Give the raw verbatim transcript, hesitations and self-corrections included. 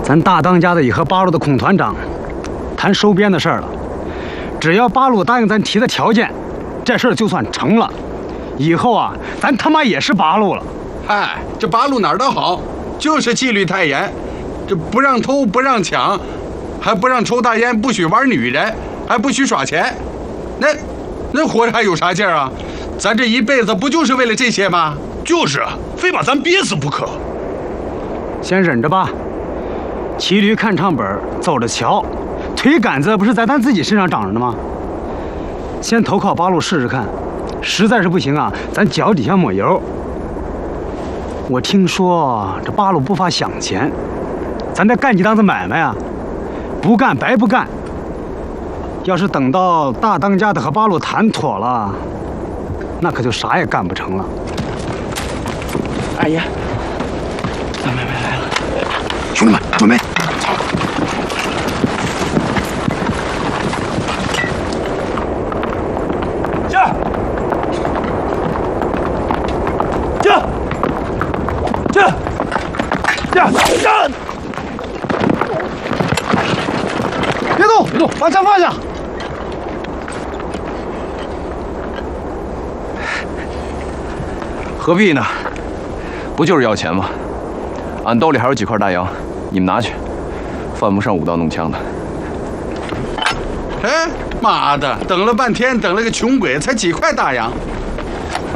咱大当家的也和八路的孔团长谈收编的事儿了。只要八路答应咱提的条件，这事儿就算成了。以后啊，咱他妈也是八路了。 嗨，这八路哪儿都好，就是纪律太严，这不让偷，不让抢，还不让抽大烟，不许玩女人，还不许耍钱。那那活着还有啥劲儿啊？咱这一辈子不就是为了这些吗？ 就是啊，非把咱憋死不可。 先忍着吧。骑驴看唱本，走着瞧。腿杆子不是在咱自己身上长着呢吗？先投靠八路试试看，实在是不行啊，咱脚底下抹油。我听说这八路不乏饷钱，咱再干几档子买卖啊，不干白不干。要是等到大当家的和八路谈妥了，那可就啥也干不成了。 阿姨，买卖来了， 兄弟们准备。 驾！驾！驾！驾！驾！ 别动，别动，把枪放下。 何必呢？不就是要钱吗？俺兜里还有几块大洋，你们拿去，犯不上舞刀弄枪的。 哎，妈的，等了半天，等了个穷鬼，才几块大洋。